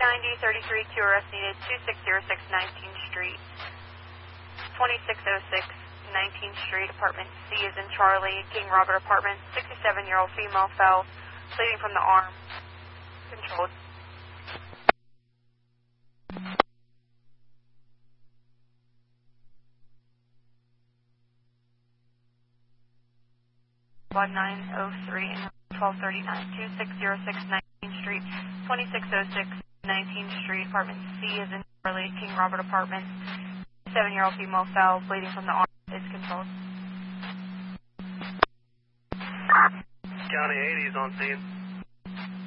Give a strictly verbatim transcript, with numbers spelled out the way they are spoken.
ninety, thirty-three, Q R S needed, two six zero six nineteenth Street, twenty-six oh six nineteenth Street, apartment C is in Charlie, King Robert apartment, sixty-seven-year-old female fell, bleeding from the arm, controlled. one nine oh three and twelve thirty-nine, two six zero six nineteenth Street, twenty-six oh six nineteenth Street, apartment C is in Charlie, King Robert apartment, seven-year-old female fell, bleeding from the arm, is controlled. County eighty is on scene.